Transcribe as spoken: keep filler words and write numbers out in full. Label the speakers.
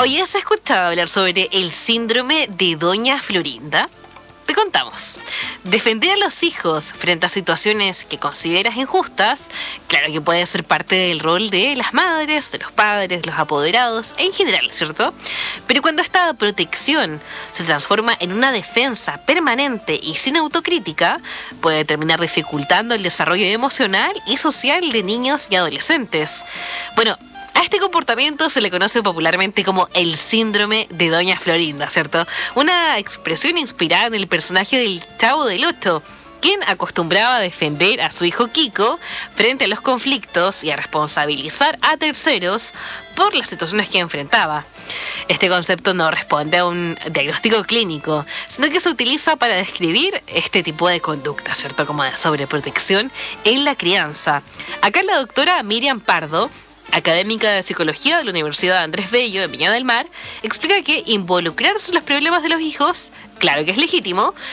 Speaker 1: Oye, ¿has escuchado hablar sobre el síndrome de Doña Florinda? Te contamos. Defender a los hijos frente a situaciones que consideras injustas, claro que puede ser parte del rol de las madres, de los padres, de los apoderados, en general, ¿cierto? Pero cuando esta protección se transforma en una defensa permanente y sin autocrítica, puede terminar dificultando el desarrollo emocional y social de niños y adolescentes. Bueno, a este comportamiento se le conoce popularmente como el síndrome de Doña Florinda, ¿cierto? Una expresión inspirada en el personaje del Chavo del Ocho, quien acostumbraba a defender a su hijo Kiko frente a los conflictos y a responsabilizar a terceros por las situaciones que enfrentaba. Este concepto no responde a un diagnóstico clínico, sino que se utiliza para describir este tipo de conducta, ¿cierto? Como de sobreprotección en la crianza. Acá la doctora Miriam Pardo, académica de psicología de la Universidad Andrés Bello de Viña del Mar, explica que involucrarse en los problemas de los hijos, claro que es legítimo,